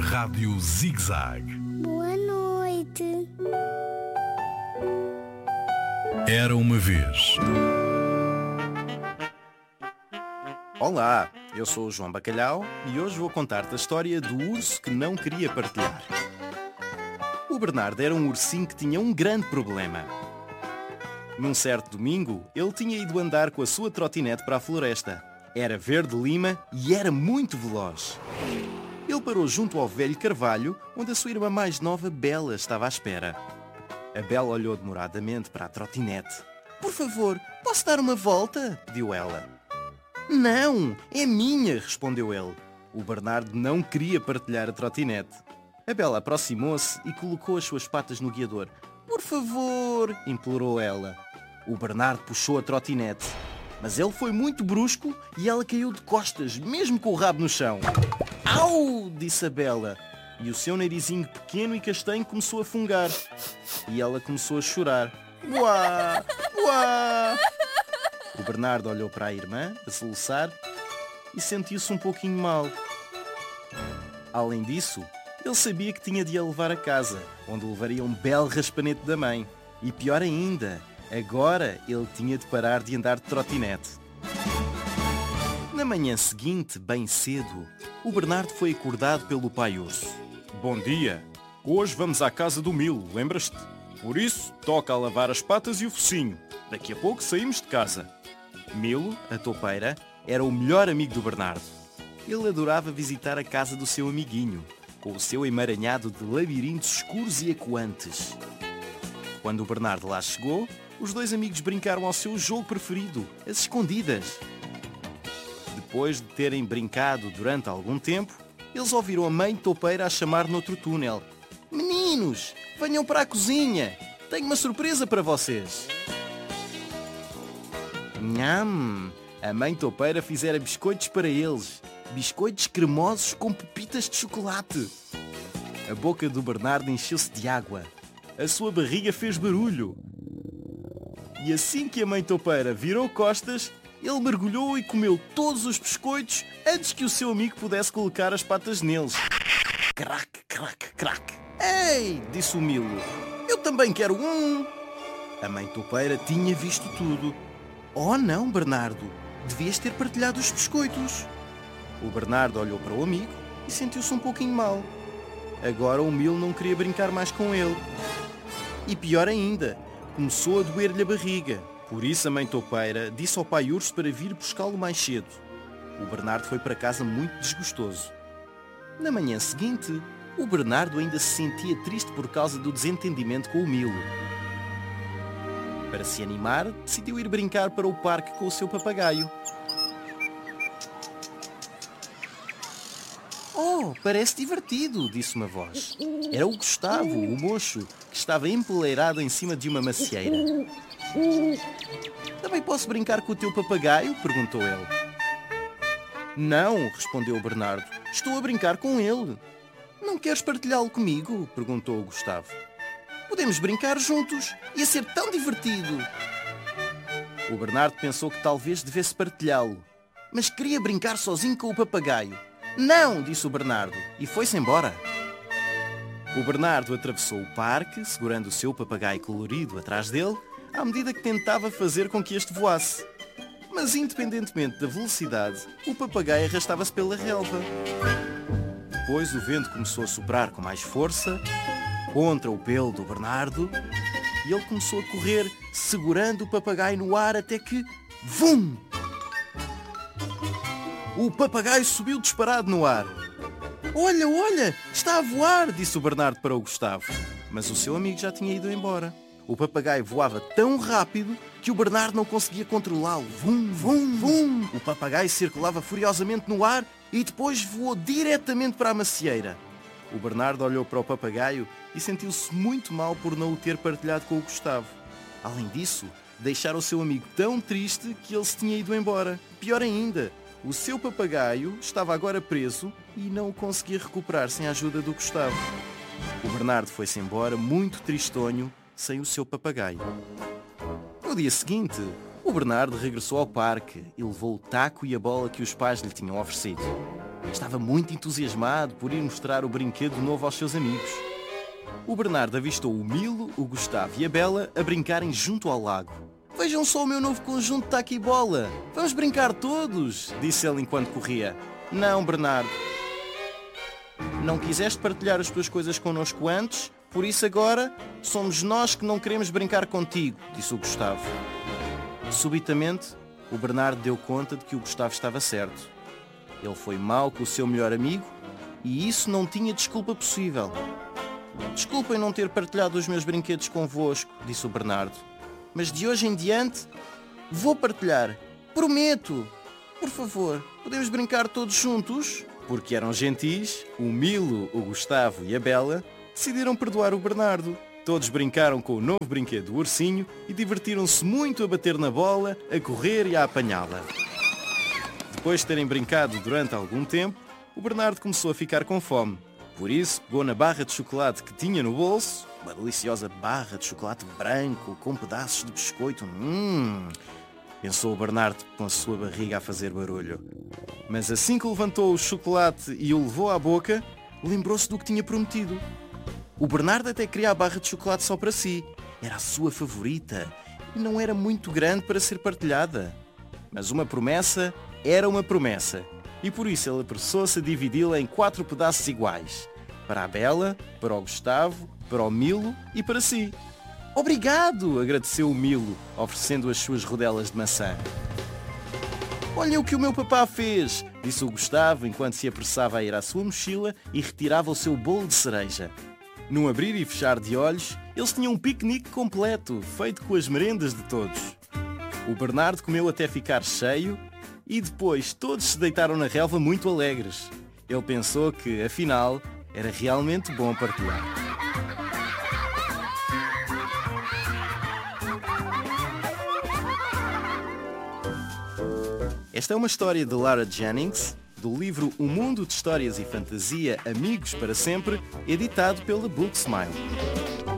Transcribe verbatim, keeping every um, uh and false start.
Rádio Zig-Zag. Boa noite. Era uma vez. Olá, eu sou o João Bacalhau e hoje vou contar-te a história do urso que não queria partilhar. O Bernardo era um ursinho que tinha um grande problema. Num certo domingo, ele tinha ido andar com a sua trotinete para a floresta. Era verde lima e era muito veloz. Ele parou junto ao velho carvalho, onde a sua irmã mais nova, Bela, estava à espera. A Bela olhou demoradamente para a trotinete. "Por favor, posso dar uma volta?" pediu ela. "Não, é minha", respondeu ele. O Bernardo não queria partilhar a trotinete. A Bela aproximou-se e colocou as suas patas no guiador. "Por favor", implorou ela. O Bernardo puxou a trotinete, mas ele foi muito brusco e ela caiu de costas, mesmo com o rabo no chão. "Au!" disse a Bela, e o seu narizinho pequeno e castanho começou a fungar. E ela começou a chorar. "Uá! Uá!" O Bernardo olhou para a irmã, a soluçar, e sentiu-se um pouquinho mal. Além disso, ele sabia que tinha de a levar a casa, onde levaria um belo raspanete da mãe. E pior ainda, agora ele tinha de parar de andar de trotinete. Na manhã seguinte, bem cedo, o Bernardo foi acordado pelo pai urso. "Bom dia, hoje vamos à casa do Milo, lembras-te? Por isso, toca a lavar as patas e o focinho. Daqui a pouco saímos de casa." Milo, a toupeira, era o melhor amigo do Bernardo. Ele adorava visitar a casa do seu amiguinho, com o seu emaranhado de labirintos escuros e ecoantes. Quando o Bernardo lá chegou, os dois amigos brincaram ao seu jogo preferido, as escondidas. Depois de terem brincado durante algum tempo, eles ouviram a mãe toupeira a chamar noutro túnel. "Meninos, venham para a cozinha, tenho uma surpresa para vocês." Nham! A mãe toupeira fizera biscoitos para eles, biscoitos cremosos com pepitas de chocolate. A boca do Bernardo encheu-se de água. A sua barriga fez barulho. E assim que a mãe toupeira virou costas, ele mergulhou e comeu todos os biscoitos antes que o seu amigo pudesse colocar as patas neles. Crac, crac, crac. "Ei!" disse o Milo. "Eu também quero um!" A mãe toupeira tinha visto tudo. "Oh não, Bernardo! Devias ter partilhado os biscoitos." O Bernardo olhou para o amigo e sentiu-se um pouquinho mal. Agora o Milo não queria brincar mais com ele. E pior ainda, começou a doer-lhe a barriga. Por isso a mãe toupeira disse ao pai urso para vir buscá-lo mais cedo. O Bernardo foi para casa muito desgostoso. Na manhã seguinte, o Bernardo ainda se sentia triste por causa do desentendimento com o Milo. Para se animar, decidiu ir brincar para o parque com o seu papagaio. "Oh, parece divertido", disse uma voz. Era o Gustavo, o mocho, que estava empoleirado em cima de uma macieira. "Também posso brincar com o teu papagaio?" perguntou ele. "Não", respondeu o Bernardo. "Estou a brincar com ele." "Não queres partilhá-lo comigo?" perguntou o Gustavo. "Podemos brincar juntos. Ia ser tão divertido." O Bernardo pensou que talvez devesse partilhá-lo, mas queria brincar sozinho com o papagaio. "Não", disse o Bernardo, e foi-se embora. O Bernardo atravessou o parque, segurando o seu papagaio colorido atrás dele, à medida que tentava fazer com que este voasse. Mas, independentemente da velocidade, o papagaio arrastava-se pela relva. Depois o vento começou a soprar com mais força, contra o pelo do Bernardo, e ele começou a correr, segurando o papagaio no ar até que... Vum! O papagaio subiu disparado no ar. "Olha, olha, está a voar", disse o Bernardo para o Gustavo. Mas o seu amigo já tinha ido embora. O papagaio voava tão rápido que o Bernardo não conseguia controlá-lo. Vum, vum, vum. O papagaio circulava furiosamente no ar e depois voou diretamente para a macieira. O Bernardo olhou para o papagaio e sentiu-se muito mal por não o ter partilhado com o Gustavo. Além disso, deixara o seu amigo tão triste que ele se tinha ido embora. Pior ainda, o seu papagaio estava agora preso e não o conseguia recuperar sem a ajuda do Gustavo. O Bernardo foi-se embora muito tristonho, sem o seu papagaio. No dia seguinte, o Bernardo regressou ao parque e levou o taco e a bola que os pais lhe tinham oferecido. Estava muito entusiasmado por ir mostrar o brinquedo novo aos seus amigos. O Bernardo avistou o Milo, o Gustavo e a Bela a brincarem junto ao lago. "Vejam só o meu novo conjunto de taco e bola! Vamos brincar todos!" disse ele enquanto corria. "Não, Bernardo. Não quiseste partilhar as tuas coisas connosco antes, por isso agora somos nós que não queremos brincar contigo", disse o Gustavo. Subitamente, o Bernardo deu conta de que o Gustavo estava certo. Ele foi mau com o seu melhor amigo e isso não tinha desculpa possível. "Desculpem não ter partilhado os meus brinquedos convosco", disse o Bernardo. "Mas de hoje em diante vou partilhar. Prometo! Por favor, podemos brincar todos juntos?" Porque eram gentis, o Milo, o Gustavo e a Bela decidiram perdoar o Bernardo. Todos brincaram com o novo brinquedo do ursinho e divertiram-se muito a bater na bola, a correr e a apanhá-la. Depois de terem brincado durante algum tempo, o Bernardo começou a ficar com fome. Por isso, pegou na barra de chocolate que tinha no bolso, uma deliciosa barra de chocolate branco com pedaços de biscoito. Hum, pensou o Bernardo com a sua barriga a fazer barulho. Mas assim que levantou o chocolate e o levou à boca, lembrou-se do que tinha prometido. O Bernardo até queria a barra de chocolate só para si. Era a sua favorita e não era muito grande para ser partilhada. Mas uma promessa era uma promessa. E por isso ele apressou-se a dividi-la em quatro pedaços iguais. Para a Bela, para o Gustavo, para o Milo e para si. "Obrigado!" agradeceu o Milo, oferecendo as suas rodelas de maçã. "Olha o que o meu papá fez!" disse o Gustavo enquanto se apressava a ir à sua mochila e retirava o seu bolo de cereja. Num abrir e fechar de olhos, eles tinham um piquenique completo, feito com as merendas de todos. O Bernardo comeu até ficar cheio e depois todos se deitaram na relva muito alegres. Ele pensou que, afinal, era realmente bom partilhar. Esta é uma história de Lara Jennings, do livro O Mundo de Histórias e Fantasia Amigos para Sempre, editado pela Booksmile.